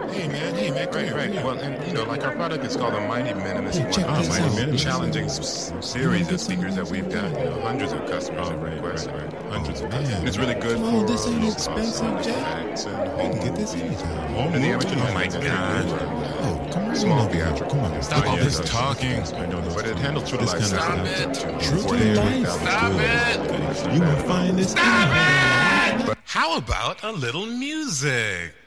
Hey man, come here. Right. Well, and like our product is called the Mighty Minimus. Hey, check this out. Mighty challenging series of speakers that we've got. Hundreds of customers have requested. Hundreds of customers. And it's really good Come on, for this ain't low expensive, cost Jack. acts and I home can get this movies. anytime. And the amateur Oh my God. Oh, come on. Small theatrical. Come on. Stop all this talking. I know But it handles true to this life kind of sound. stuff. True to life. Stop it. You will find this. How about a little music?